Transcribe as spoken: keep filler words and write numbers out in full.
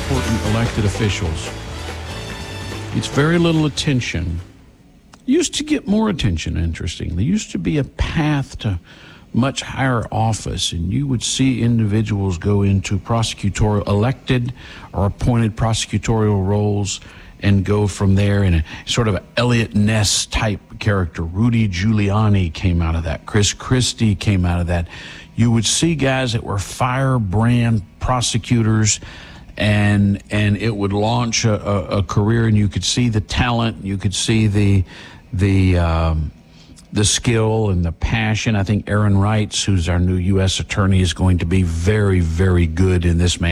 important elected officials gets very little attention. Used to get more attention, interestingly. Used to be a path to much higher office, and you would see individuals go into prosecutorial, elected or appointed prosecutorial roles and go from there in a sort of Elliot Ness type character. Rudy Giuliani came out of that. Chris Christie came out of that. You would see guys that were firebrand prosecutors, and and it would launch a, a, a career, and you could see the talent, you could see the the um, the skill and the passion. I think Aaron Wrights, who's our new U S attorney, is going to be very, very good in this man.